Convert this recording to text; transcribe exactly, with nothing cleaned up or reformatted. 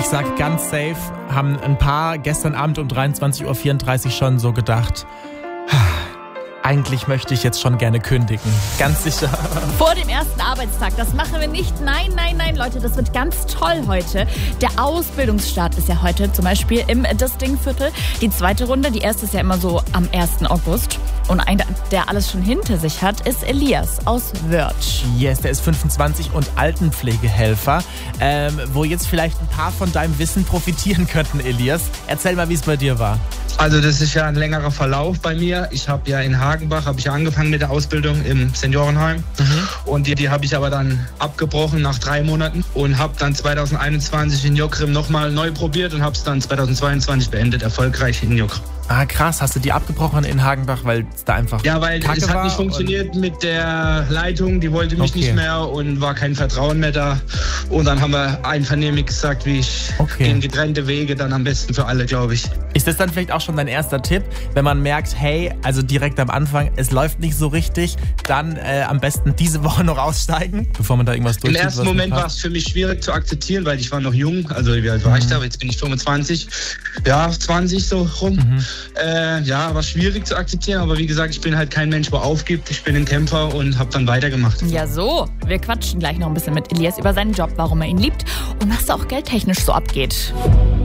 Ich sag ganz safe, haben ein paar gestern Abend um dreiundzwanzig Uhr vierunddreißig schon so gedacht, eigentlich möchte ich jetzt schon gerne kündigen. Ganz sicher. Vor dem ersten Arbeitstag, das machen wir nicht. Nein, nein, nein, Leute, das wird ganz toll heute. Der Ausbildungsstart ist ja heute zum Beispiel im Das Ding-Viertel. Die zweite Runde, die erste ist ja immer so am ersten August. Und einer, der alles schon hinter sich hat, ist Elias aus Wörth. Yes, der ist fünfundzwanzig und Altenpflegehelfer, ähm, wo jetzt vielleicht ein paar von deinem Wissen profitieren könnten, Elias. Erzähl mal, wie es bei dir war. Also das ist ja ein längerer Verlauf bei mir. Ich habe ja in Hagenbach habe ich ja angefangen mit der Ausbildung im Seniorenheim. Mhm. Und die, die habe ich aber dann abgebrochen nach drei Monaten und habe dann zweitausendeinundzwanzig in Jockrim nochmal neu probiert und habe es dann zweitausendzweiundzwanzig beendet, erfolgreich in Jockrim. Ah, krass. Hast du die abgebrochen in Hagenbach, weil es da einfach Ja, weil Kacke es hat war nicht funktioniert mit der Leitung. Die wollte mich Okay. nicht mehr und war kein Vertrauen mehr da. Und dann haben wir einvernehmlich gesagt, wie ich Okay. gehen getrennte Wege, dann am besten für alle, glaube ich. Ist das dann vielleicht auch schon dein erster Tipp, wenn man merkt, hey, also direkt am Anfang, es läuft nicht so richtig, dann äh, am besten diese Woche noch aussteigen, bevor man da irgendwas Im durchzieht? ersten was Moment nicht war passt? es für mich schwierig zu akzeptieren, weil ich war noch jung. Also wie alt war ich da? Jetzt bin ich fünfundzwanzig. Ja, zwanzig so rum. Mhm. Äh, ja, war schwierig zu akzeptieren. Aber wie gesagt, ich bin halt kein Mensch, der aufgibt. Ich bin ein Kämpfer und habe dann weitergemacht. Ja, so. Wir quatschen gleich noch ein bisschen mit Elias über seinen Job, warum er ihn liebt und was da auch geldtechnisch so abgeht.